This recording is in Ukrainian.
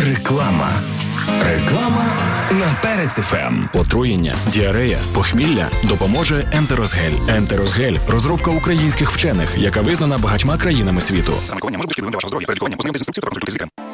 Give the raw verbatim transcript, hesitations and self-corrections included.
Реклама. Реклама на Перець еф ем. Отруєння, діарея, похмілля допоможе Ентерозгель. Ентерозгель – розробка українських вчених, яка визнана багатьма країнами світу. Саме лікування може бути шкідливим для вашого здоров'я. Перед лікуванням ознайомтесь з інструкцією та проконсультуйтесь з лікарем.